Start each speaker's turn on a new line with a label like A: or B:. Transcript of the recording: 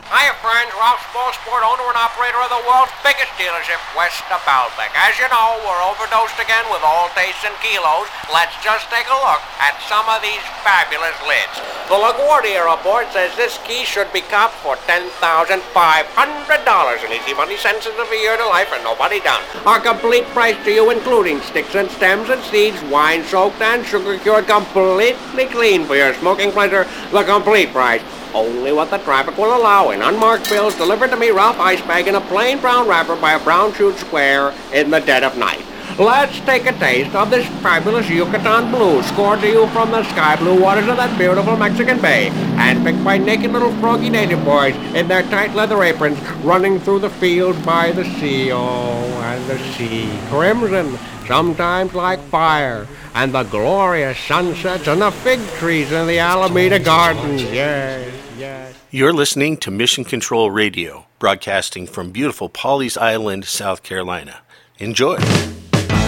A: Hiya, friends. Ralph Smallsport, owner and operator of the world's biggest dealership west of Baalbek. As you know, we're overdosed again with all tastes and kilos. Let's just take a look at some of these fabulous lids. The LaGuardia report says this key should be copped for $10,500 in easy money cents of a year to life and nobody down. Our complete price to you, including sticks and stems and seeds, wine-soaked and sugar-cured, completely clean for your smoking pleasure. The complete price. Only what the traffic will allow in unmarked bills delivered to me, Ralph Icebag, in a plain brown wrapper by a brown chewed square in the dead of night. Let's take a taste of this fabulous Yucatan Blue, scored to you from the sky blue waters of that beautiful Mexican Bay, and picked by naked little froggy native boys in their tight leather aprons, running through the fields by the sea. Oh, and the sea, crimson, sometimes like fire, and the glorious sunsets and the fig trees in the Alameda Gardens. Yes, yes.
B: You're listening to Mission Control Radio, broadcasting from beautiful Pawleys Island, South Carolina. Enjoy.